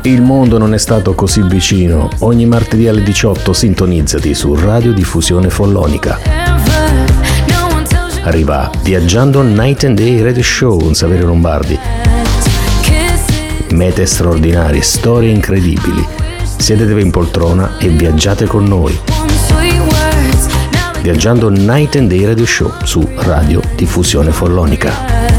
Il mondo non è stato così vicino. Ogni martedì alle 18 sintonizzati su Radio Diffusione Follonica. Arriva Viaggiando Night and Day Radio Show con Saverio Lombardi. Mete straordinarie, storie incredibili. Sedetevi in poltrona e viaggiate con noi. Viaggiando Night and Day Radio Show su Radio Diffusione Follonica.